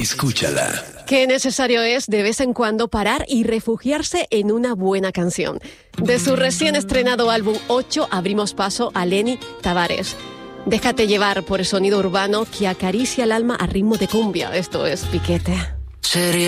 Escúchala. Qué necesario es de vez en cuando parar y refugiarse en una buena canción. De su recién estrenado álbum 8 abrimos paso a Lenny Tavares. Déjate llevar por el sonido urbano que acaricia el alma a ritmo de cumbia. Esto es Piquete.